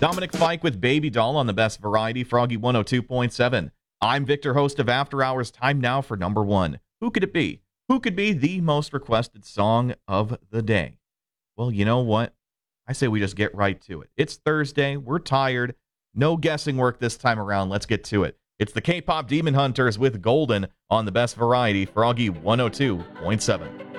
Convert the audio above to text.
Dominic Fike with Baby Doll on the Best Variety, Froggy 102.7. I'm Victor, host of After Hours. Time now for number one. Who could it be? Who could be the most requested song of the day? Well, you know what? I say we just get right to it. It's Thursday. We're tired. No guessing work this time around. Let's get to it. It's the K-pop Demon Hunters with Golden on the Best Variety, Froggy 102.7.